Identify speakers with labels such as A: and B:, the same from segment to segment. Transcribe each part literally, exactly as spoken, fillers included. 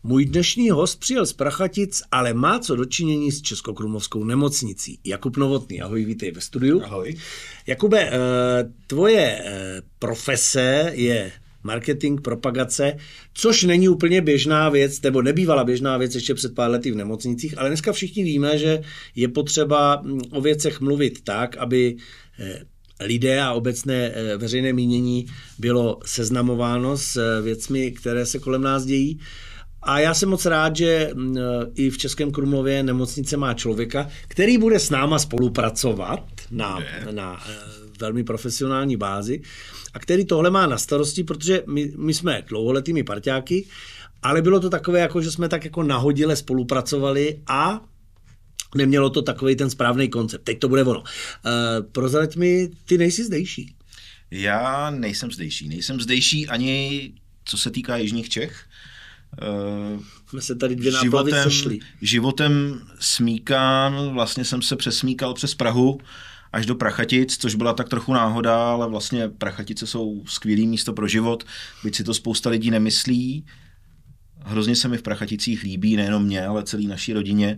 A: Můj dnešní host přijel z Prachatic, ale má co dočinění s Českokrumlovskou nemocnicí. Jakub Novotný, ahoj, vítej ve studiu.
B: Ahoj.
A: Jakube, tvoje profese je marketing, propagace, což není úplně běžná věc, nebo nebývala běžná věc ještě před pár lety v nemocnicích, ale dneska všichni víme, že je potřeba o věcech mluvit tak, aby lidé a obecné veřejné mínění bylo seznamováno s věcmi, které se kolem nás dějí. A já jsem moc rád, že i v Českém Krumlově nemocnice má člověka, který bude s náma spolupracovat na, na velmi profesionální bázi a který tohle má na starosti, protože my, my jsme dlouholetými parťáky, ale bylo to takové, jako, že jsme tak jako nahodile spolupracovali a nemělo to takový ten správný koncept. Teď to bude ono. Uh, prozrať mi, ty nejsi zdejší.
B: Já nejsem zdejší. Nejsem zdejší ani co se týká jižních Čech.
A: Uh, jsme se tady dvě náplavy sešli.
B: Životem smíkán, vlastně jsem se přesmíkal přes Prahu až do Prachatic, což byla tak trochu náhoda, ale vlastně Prachatice jsou skvělý místo pro život, byť si to spousta lidí nemyslí. Hrozně se mi v Prachaticích líbí, nejenom mě, ale celý naší rodině.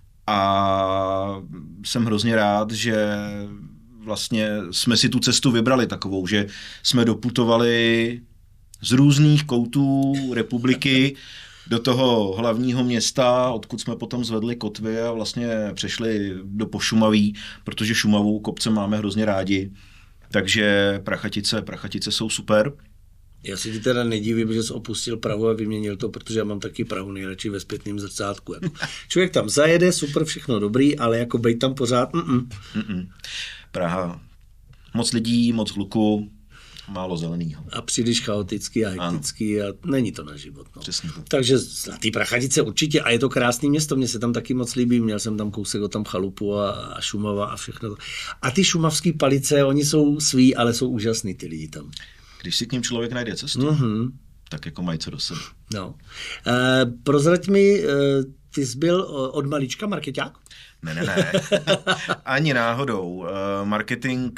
B: A jsem hrozně rád, že vlastně jsme si tu cestu vybrali takovou, že jsme doputovali z různých koutů republiky do toho hlavního města, odkud jsme potom zvedli kotvy a vlastně přešli do Pošumaví, protože Šumavu kopce máme hrozně rádi. Takže Prachatice, Prachatice jsou super.
A: Já si ti teda nedivím, že jsi opustil Prahu a vyměnil to, protože já mám taky Prahu nejradši ve zpětném zrcátku. Jako. Člověk tam zajede, super, všechno dobrý, ale jako bejt tam pořád, mm-mm.
B: Mm-mm. Praha, moc lidí, moc hluku, málo zelenýho.
A: A příliš chaotický a hektický a není to na život. No.
B: Přesně to.
A: Takže Zlatý Prachatice určitě a je to krásné město, mně se tam taky moc líbí, měl jsem tam kousek o tam chalupu a, a Šumava a všechno. A ty šumavský palice, oni jsou svý, ale jsou úžasný ty lidi tam.
B: Když si k ním člověk najde cestu, mm-hmm. tak jako mají co do sebe.
A: No. E, prozrať mi, e, ty jsi byl od malička markeťák?
B: Ne, ne, ne. Ani náhodou. E, marketing,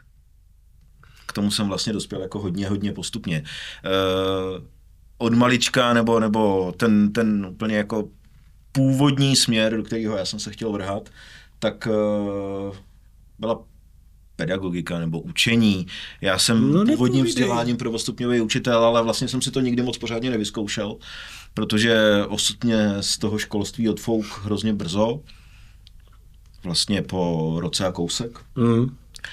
B: k tomu jsem vlastně dospěl jako hodně, hodně postupně. E, od malička, nebo, nebo ten, ten úplně jako původní směr, do kterého já jsem se chtěl vrhat, tak e, byla pedagogika nebo učení. Já jsem no, původním vzděláním prvostupňový učitel, ale vlastně jsem si to nikdy moc pořádně nevyzkoušel, protože osudně z toho školství odfouk hrozně brzo, vlastně po roce a kousek. Mm.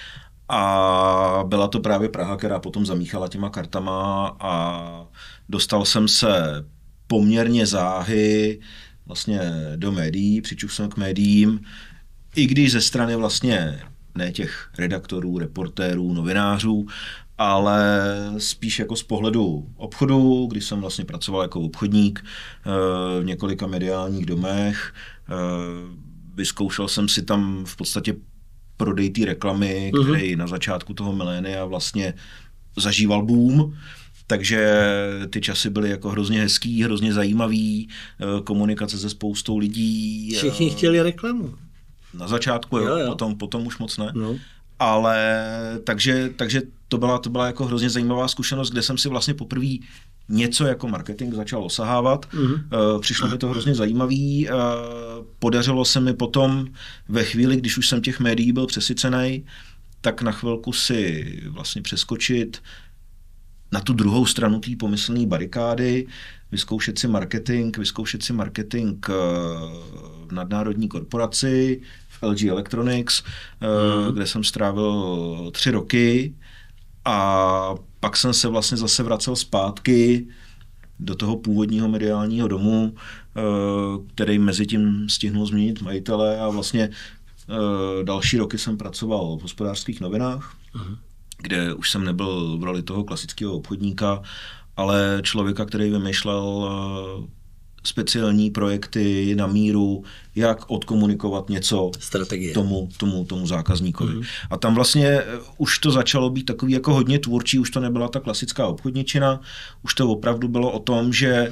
B: A byla to právě Praha, která potom zamíchala těma kartama a dostal jsem se poměrně záhy vlastně do médií, přičuch jsem k médiím, i když ze strany vlastně ne těch redaktorů, reportérů, novinářů, ale spíš jako z pohledu obchodu, kdy jsem vlastně pracoval jako obchodník v několika mediálních domech. Vyzkoušel jsem si tam v podstatě prodej té reklamy, který uh-huh. na začátku toho milénia vlastně zažíval boom. Takže ty časy byly jako hrozně hezký, hrozně zajímavý, komunikace se spoustou lidí.
A: Všichni chtěli reklamu.
B: Na začátku, jo, jo, jo. Potom, potom už moc ne. No. Ale takže, takže to byla, to byla jako hrozně zajímavá zkušenost, kde jsem si vlastně poprvé něco jako marketing začal osahávat. Mm-hmm. Přišlo mi to hrozně zajímavý. Podařilo se mi potom ve chvíli, když už jsem těch médií byl přesycený, tak na chvilku si vlastně přeskočit na tu druhou stranu té pomyslné barikády, vyzkoušet si marketing, vyzkoušet si marketing v nadnárodní korporaci, v L G Electronics, mm. kde jsem strávil tři roky a pak jsem se vlastně zase vracel zpátky do toho původního mediálního domu, který mezi tím stihnul změnit majitele a vlastně další roky jsem pracoval v Hospodářských novinách, mm. kde už jsem nebyl v roli toho klasického obchodníka, ale člověka, který vymýšlel speciální projekty na míru, jak odkomunikovat něco
A: Strategie.
B: tomu, tomu, tomu zákazníkovi. Mm-hmm. A tam vlastně už to začalo být takový jako hodně tvůrčí, už to nebyla ta klasická obchodničina, už to opravdu bylo o tom, že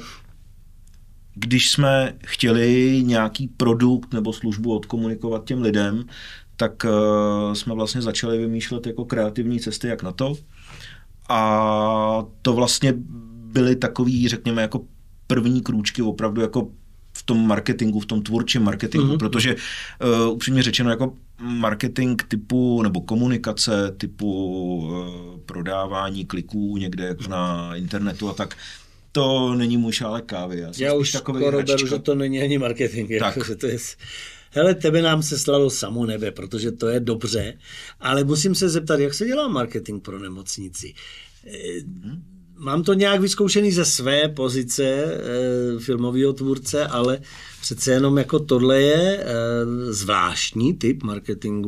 B: když jsme chtěli nějaký produkt nebo službu odkomunikovat těm lidem, tak uh, jsme vlastně začali vymýšlet jako kreativní cesty, jak na to. A to vlastně byly takový, řekněme, jako první krůčky opravdu jako v tom marketingu, v tom tvůrčím marketingu, mm-hmm. protože uh, upřímně řečeno jako marketing typu nebo komunikace typu uh, prodávání kliků někde jako na internetu a tak, to není můj šálek kávy. Já,
A: Já už skoro beru, že to není ani marketing. Jako, že to je... Hele, tebe nám se slalo samo nebe, protože to je dobře, ale musím se zeptat, jak se dělá marketing pro nemocnici? Hmm? Mám to nějak vyzkoušený ze své pozice e, filmového tvůrce, ale přece jenom jako tohle je e, zvláštní typ marketingu.